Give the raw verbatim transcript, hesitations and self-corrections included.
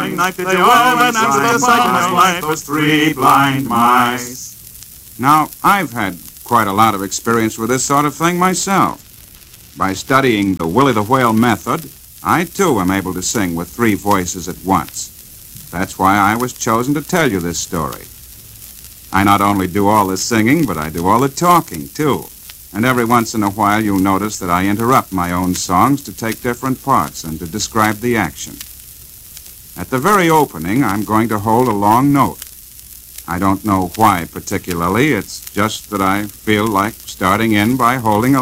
blind night did you ever dance the second life those three blind mice. Now, I've had quite a lot of experience with this sort of thing myself. By studying the Willie the Whale method, I, too, am able to sing with three voices at once. That's why I was chosen to tell you this story. I not only do all the singing, but I do all the talking, too. And every once in a while, you'll notice that I interrupt my own songs to take different parts and to describe the action. At the very opening, I'm going to hold a long note. I don't know why particularly. It's just that I feel like starting in by holding a